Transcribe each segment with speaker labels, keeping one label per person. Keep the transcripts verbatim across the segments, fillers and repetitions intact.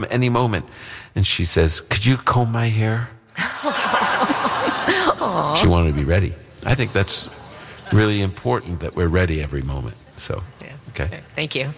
Speaker 1: any moment. And she says, could you comb my hair? She wanted to be ready. I think that's really important that we're ready every moment. So,
Speaker 2: yeah.
Speaker 1: Okay.
Speaker 2: okay. Thank you.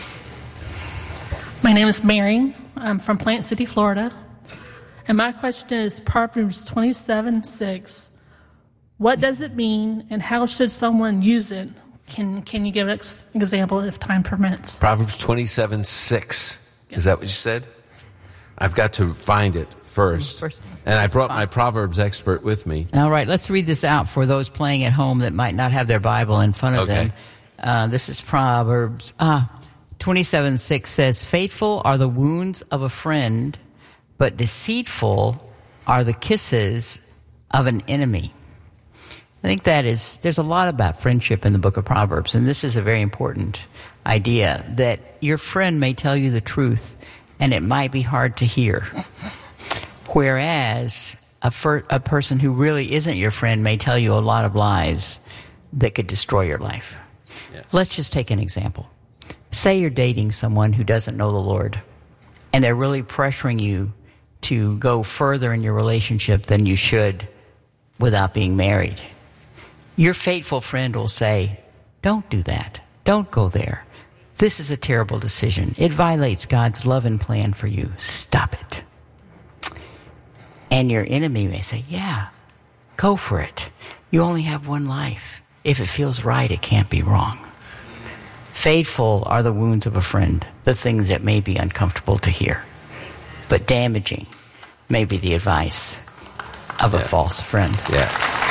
Speaker 3: My name is Mary. I'm from Plant City, Florida. And my question is Proverbs twenty-seven six. What does it mean, and how should someone use it? Can Can you give an ex- example if time permits?
Speaker 1: Proverbs twenty-seven six. Yes. Is that what you said? I've got to find it first. first. And I brought my Proverbs expert with me.
Speaker 4: All right, let's read this out for those playing at home that might not have their Bible in front of
Speaker 1: okay.
Speaker 4: them. Uh, this is Proverbs ah, twenty-seven six says, faithful are the wounds of a friend, but deceitful are the kisses of an enemy. I think that is, there's a lot about friendship in the book of Proverbs, and this is a very important idea, that your friend may tell you the truth, and it might be hard to hear. Whereas a, fir- a person who really isn't your friend may tell you a lot of lies that could destroy your life. Yeah. Let's just take an example. Say you're dating someone who doesn't know the Lord, and they're really pressuring you to go further in your relationship than you should without being married. Your faithful friend will say, don't do that. Don't go there. This is a terrible decision. It violates God's love and plan for you. Stop it. And your enemy may say, yeah, go for it. You only have one life. If it feels right, it can't be wrong. Faithful are the wounds of a friend, the things that may be uncomfortable to hear. But damaging may be the advice of
Speaker 1: yeah.
Speaker 4: a false friend.
Speaker 1: Yeah.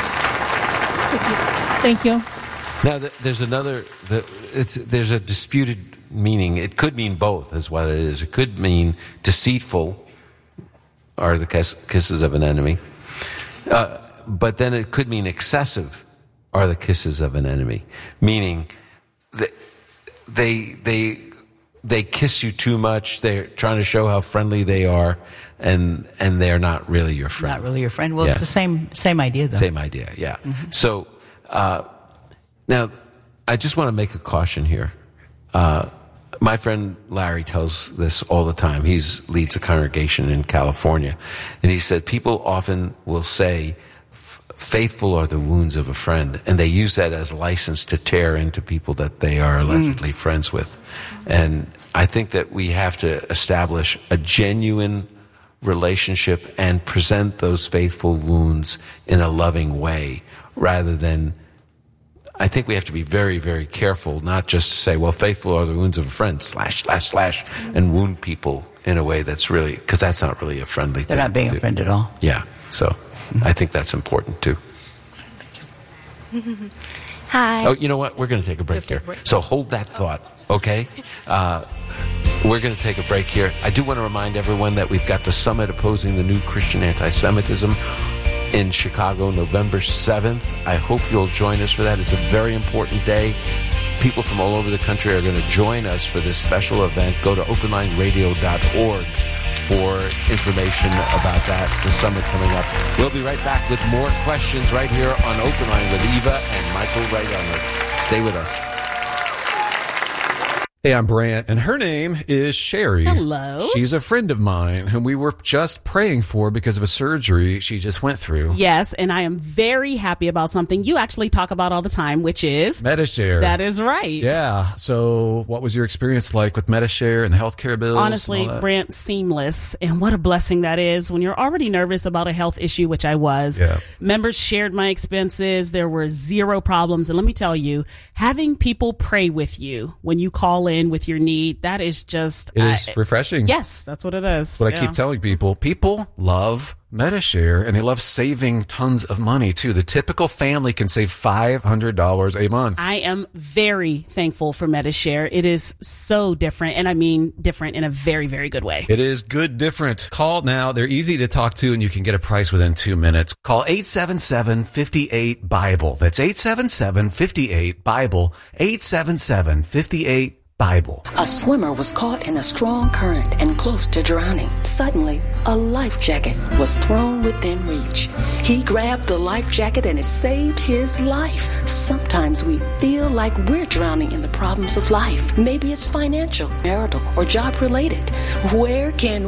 Speaker 3: Thank you.
Speaker 1: Now, there's another, it's, there's a disputed meaning. It could mean both, is what it is. It could mean deceitful are the kiss, kisses of an enemy. Uh, but then it could mean excessive are the kisses of an enemy. Meaning that they, they, they kiss you too much. They're trying to show how friendly they are, and, and they're not really your friend.
Speaker 4: Not really your friend. Well,
Speaker 1: yeah.
Speaker 4: it's the same, same idea, though.
Speaker 1: Same idea, yeah. Mm-hmm. So, uh, now, I just want to make a caution here. Uh, my friend Larry tells this all the time. He leads a congregation in California. And he said people often will say, faithful are the wounds of a friend. And they use that as license to tear into people that they are allegedly mm. friends with. And I think that we have to establish a genuine relationship and present those faithful wounds in a loving way, rather than, I think we have to be very, very careful not just to say, well, faithful are the wounds of a friend, slash, slash, slash, and wound people in a way that's really, because that's not really a friendly
Speaker 4: They're
Speaker 1: thing.
Speaker 4: They're not being
Speaker 1: to
Speaker 4: a friend at all.
Speaker 1: Yeah, so mm-hmm. I think that's important too.
Speaker 5: Hi.
Speaker 1: Oh, you know what? We're going to take a break here. Break. So hold that thought, okay? Uh, we're going to take a break here. I do want to remind everyone that we've got the Summit Opposing the New Christian Anti-Semitism in Chicago, November seventh. I hope you'll join us for that. It's a very important day. People from all over the country are going to join us for this special event. Go to open line radio dot org for information about that, the summit coming up. We'll be right back with more questions right here on Open Line with Eva and Michael Ray. Stay with us.
Speaker 6: Hey, I'm Brant, and her name is Sherry.
Speaker 7: Hello.
Speaker 6: She's a friend of mine whom we were just praying for because of a surgery she just went through.
Speaker 7: Yes, and I am very happy about something you actually talk about all the time, which is
Speaker 6: Medi-Share.
Speaker 7: That is right.
Speaker 6: Yeah. So what was your experience like with Medi-Share and the healthcare bills?
Speaker 7: Honestly, Brant, seamless. And what a blessing that is when you're already nervous about a health issue, which I was.
Speaker 6: Yeah.
Speaker 7: Members shared my expenses. There were zero problems. And let me tell you, having people pray with you when you call in with your need, that is just
Speaker 6: it is I, refreshing.
Speaker 7: Yes, that's what it is.
Speaker 6: What
Speaker 7: yeah.
Speaker 6: I keep telling people, people love Medi-Share, and they love saving tons of money too. The typical family can save five hundred dollars a month.
Speaker 7: I am very thankful for Medi-Share. It is so different, and I mean different in a very, very good way.
Speaker 6: It is good different. Call now. They're easy to talk to, and you can get a price within two minutes. Call eight seven seven, five eight, Bible. That's eight seven seven, five eight, Bible. eight seven seven, five eight, Bible.
Speaker 8: A swimmer was caught in a strong current and close to drowning. Suddenly, a life jacket was thrown within reach. He grabbed the life jacket and it saved his life. Sometimes we feel like we're drowning in the problems of life. Maybe it's financial, marital, or job related. Where can